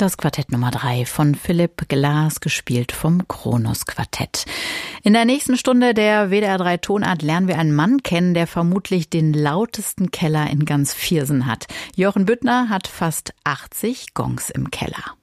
Das Quartett Nummer 3 von Philipp Glass, gespielt vom Kronos Quartett. In der nächsten Stunde der WDR 3 Tonart lernen wir einen Mann kennen, der vermutlich den lautesten Keller in ganz Viersen hat. Jochen Büttner hat fast 80 Gongs im Keller.